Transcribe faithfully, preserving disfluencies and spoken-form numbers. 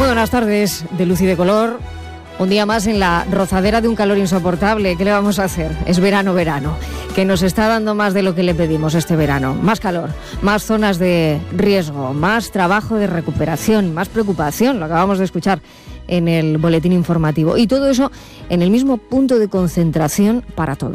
Muy buenas tardes de luz y de color. Un día más en la rozadera de un calor insoportable. ¿Qué le vamos a hacer? Es verano, verano, que nos está dando más de lo que le pedimos este verano. Más calor, más zonas de riesgo, más trabajo de recuperación, más preocupación, lo acabamos de escuchar en el boletín informativo. Y todo eso en el mismo punto de concentración para todos.